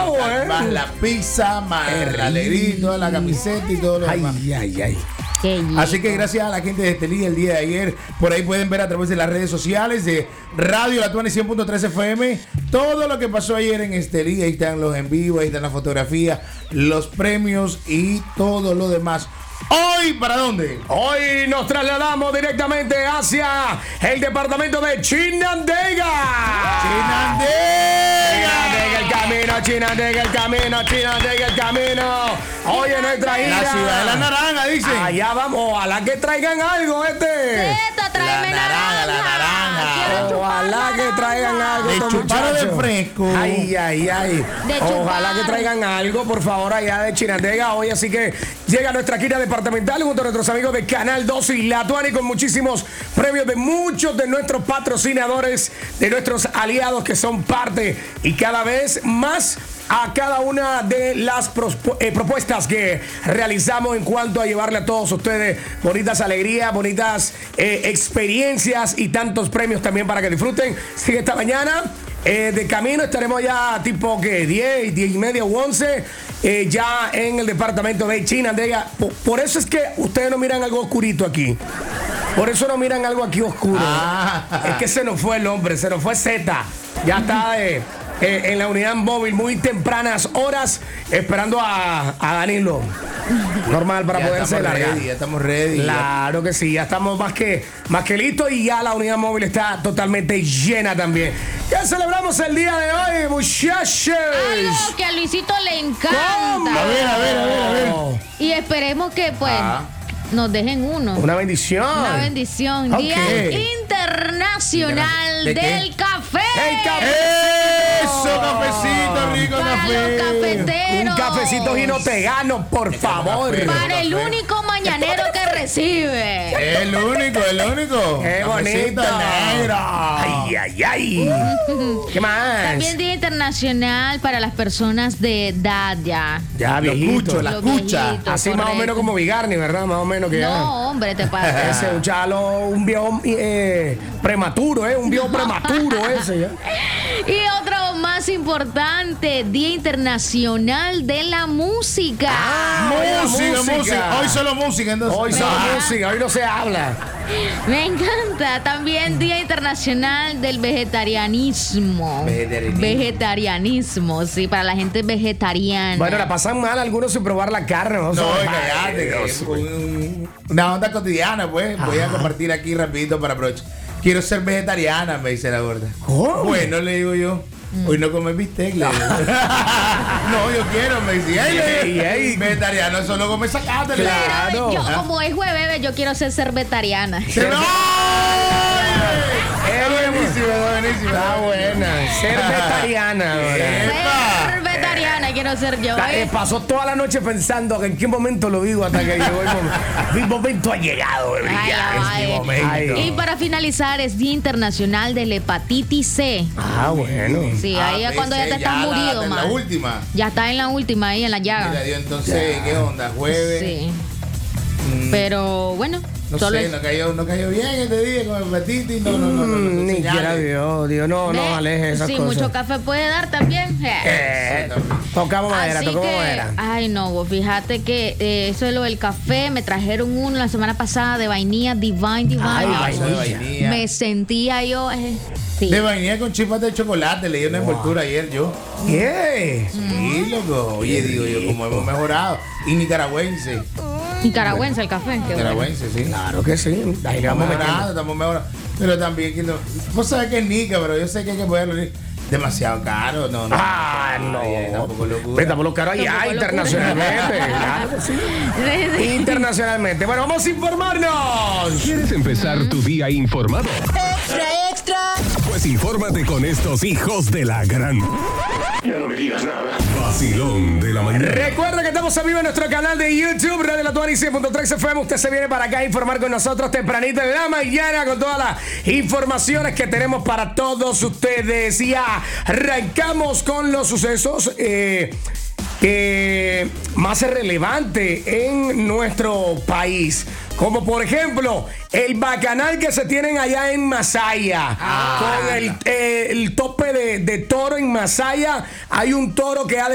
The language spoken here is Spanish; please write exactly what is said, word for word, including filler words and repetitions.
bueno. Más la pizza, más el alerito, la camiseta y todo lo ay, demás. Ay, ay, ay. Así que gracias a la gente de Estelí el día de ayer. Por ahí pueden ver a través de las redes sociales de Radio La Tuani cien punto tres F M todo lo que pasó ayer en Estelí. Ahí están los en vivo, ahí están las fotografías, los premios y todo lo demás. Hoy, ¿para dónde? Hoy nos trasladamos directamente hacia el departamento de Chinandega. Chinandega. Chinandega el camino, Chinandega el camino, Chinandega el camino. Hoy en nuestra isla. La ciudad de la naranja, dicen. Allá vamos, ojalá que traigan algo este. Esta, tráeme La naranja, la naranja. Quiero Ojalá chupar que traigan naranja. algo. De estos chupar o de muchachos. fresco. Ay, ay, ay. De Ojalá chupar. que traigan algo, por favor, allá de Chinandega hoy. Así que llega nuestra gira departamental junto a nuestros amigos de Canal dos y La Tuani con muchísimos premios de muchos de nuestros patrocinadores, de nuestros aliados que son parte y cada vez más a cada una de las prospu- eh, propuestas que realizamos en cuanto a llevarle a todos ustedes bonitas alegrías, bonitas eh, experiencias y tantos premios también para que disfruten. Sigue esta mañana. Eh, de camino estaremos ya tipo que diez, diez y media u once eh, ya en el departamento de Chinandega. Por, por eso es que ustedes no miran algo oscurito aquí. Por eso no miran algo aquí oscuro. Ah. Es que se nos fue el hombre, se nos fue Z. Ya está eh, eh, en la unidad móvil muy tempranas horas esperando a, a Danilo. Normal para Ya poderse estamos largar. ready, ya estamos ready. Claro que sí, ya estamos más que, más que listos y ya la unidad móvil está totalmente llena también. Ya celebramos el día de hoy, muchachos. Algo que a Luisito le encanta. ¿Cómo? A ver, a ver, a ver, a ver. Y esperemos que pues Ah. nos dejen uno. Una bendición. Una bendición. Ok. Día Internacional ¿De qué? del Café. El café. Eso, cafecito, rico Para café. los cafeteros. Un cafecito ginotegano, por favor. café. Para el Café. único mañanero que recibe. El único, el único. Qué Cafecito bonito. negro. Ay, ay, ay. ¿Qué más? También Día Internacional para las personas de edad ya. Ya, Los viejito. cuchos, la Los cucha. viejitos, Así más o correcto. menos como Vigarni, ¿verdad? Más o menos que ya. No, hombre, te pasa. Ese un chalo, un viejo eh, prematuro, ¿eh? Un viejo prematuro ese. ¿ya? Y otro más importante, Día Internacional de la Música. Ah, Música, música. música. Hoy solo música, entonces. Hoy solo Ah. música, hoy no se habla. Me encanta. También Día Internacional del Vegetarianismo. Vegetarianismo. Vegetarianismo, sí, para la gente vegetariana. Bueno, la pasan mal algunos sin probar la carne. No, No, Ay, cállate. Dios, que güey. un- Una onda cotidiana, pues. Voy a compartir aquí rapidito para aprovechar. Quiero ser vegetariana, me dice la gorda. ¿Cómo? Bueno, le digo yo. Hoy no comes bistec, le digo. No, yo quiero, me dice. Ey, Ey, ey. Vegetariano solo come zacate. le digo. Pero claro. yo, como es jueves, yo quiero ser cervetariana. ¡Se no! Eh, Buenísimo, buenísimo. Está buena. Ser vegetariana ahora. Epa. Cervetariana quiero ser yo. Ta- eh, ¿eh? pasó toda la noche pensando en qué momento lo digo hasta que llegó el momento. Mi momento ha llegado, de Ay, brillar. ay, Es mi ay. momento. Y para finalizar, es Día Internacional de la Hepatitis C. Ah, bueno. Sí, ahí Ah, es cuando ya ese te estás la- murido, la, man. La última. Ya está en la última, ahí en la Mira, llaga. Dios, entonces, ¿qué onda? Jueves. Sí. Mm, Pero bueno, No solo sé, es- no cayó, no cayó bien este día con hepatitis. No, no, no, no. no, no, Mm, Ni señales. quiera Dios, Dios, no, no ¿Ve? aleje esas Sí, cosas. mucho café puede dar también. Eh. Eh, tocamos madera, Así tocamos que, madera. ay no, vos fíjate que eh, eso es lo del café. Me trajeron uno la semana pasada de vainilla, Divine, Divine. Ay, Ah, eso de vainilla. Me sentía yo. eh, sí. De vainilla con chispas de chocolate. Leí una envoltura ayer yo. ¿Qué? Sí, loco. Oye, digo yo, como hemos mejorado. Y nicaragüense. Nicaragüense el café. qué bueno. Nicaragüense, sí. Claro que sí. Ahí Estamos vamos mejorando, metiendo. estamos mejorando. Pero también, que no, vos sabés que es nica, pero yo sé que hay que ponerlo demasiado caro. No, no. Ah, no. Ay, ay, tampoco locura. Vete por los caros allá Tampoco internacionalmente. Claro que sí. Internacionalmente. Bueno, vamos a informarnos. ¿Quieres empezar tu día informado? Extra, extra. Pues infórmate con estos hijos de la gran. Ya no me digas nada. Vacilón de la mañana. Recuerda que estamos en vivo en nuestro canal de YouTube, Radio La Tuani cien punto tres F M. Usted se viene para acá a informar con nosotros tempranito en la mañana con todas las informaciones que tenemos para todos ustedes. Y arrancamos con los sucesos eh, que más relevante en nuestro país. Como por ejemplo, el bacanal que se tienen allá en Masaya. Ah, con el, eh, el tope de, de toro en Masaya. Hay un toro que ha